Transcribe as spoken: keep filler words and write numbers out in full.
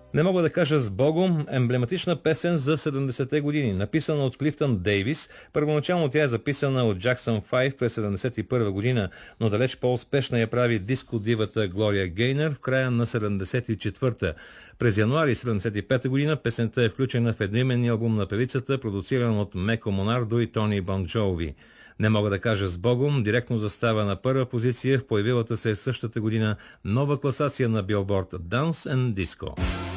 Не мога да кажа с Богом, емблематична песен за седемдесетте години, написана от Клифтън Дейвис. Първоначално тя е записана от Jackson пет през седемдесет и първа година, но далеч по-успешна я прави диско-дивата Глория Гейнър в края на седемдесет и четвърта. През януари седемдесет и пета година песента е включена в едноименния албум на певицата, продуциран от Меко Монардо и Тони Бон Джови. Не мога да кажа с Богом, директно застава на първа позиция в появилата се същата година нова класация на Billboard Dance and Disco.